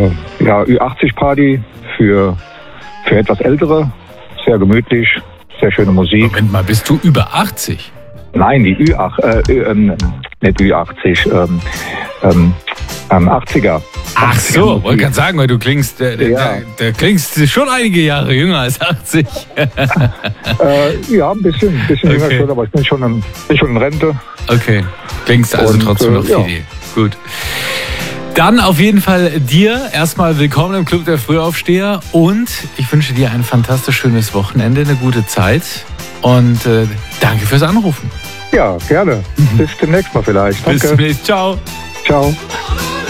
ja, Ü80-Party für etwas Ältere. Sehr gemütlich, sehr schöne Musik. Moment mal, bist du über 80? Nein, die nicht Ü80, 80er. Ach so, wollte gerade sagen, weil du klingst, Ja. da klingst schon einige Jahre jünger als 80. Ja, ein bisschen jünger Okay. schon, aber ich bin schon in Rente. Okay, klingst also Und, trotzdem noch ja. fidel. Gut. Dann auf jeden Fall dir erstmal willkommen im Club der Frühaufsteher und ich wünsche dir ein fantastisch schönes Wochenende, eine gute Zeit und danke fürs Anrufen. Ja, gerne. Bis demnächst mal vielleicht. Bis Danke. zum nächsten Mal. Ciao. Ciao.